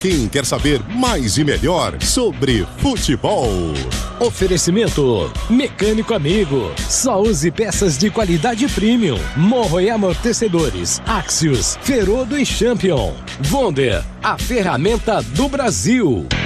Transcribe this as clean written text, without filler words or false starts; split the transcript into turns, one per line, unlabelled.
Quem quer saber mais e melhor sobre futebol?
Oferecimento Mecânico Amigo. Só use peças de qualidade premium. Morro e amortecedores. Axios, Ferodo e Champion. Wonder, a ferramenta do Brasil.